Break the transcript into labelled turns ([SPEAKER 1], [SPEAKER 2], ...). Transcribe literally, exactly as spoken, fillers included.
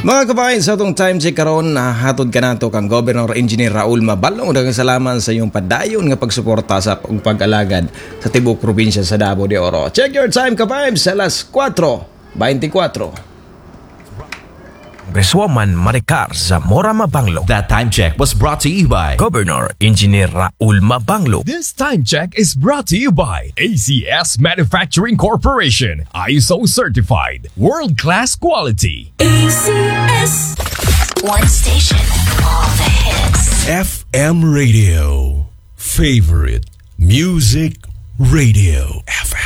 [SPEAKER 1] Mga kabayan, sa itong time check karon, hatod ka nato kang Governor Engineer Raul Mabalong. Daghang salamat sa iyong padayon nga pagsuporta sa pag-alagad sa tibok probinsya sa Davao de Oro. Check your time kabayan sa alas kwatro twenty-four.
[SPEAKER 2] Congresswoman Maricar Zamora Mabanglong.
[SPEAKER 3] That time check was brought to you by
[SPEAKER 2] Governor Engineer Raul Mabanglong.
[SPEAKER 4] This time check is brought to you by A C S Manufacturing Corporation, I S O certified, world-class quality.
[SPEAKER 5] A C S. One station, all the hits.
[SPEAKER 6] F M Radio. Favorite Music Radio. F M.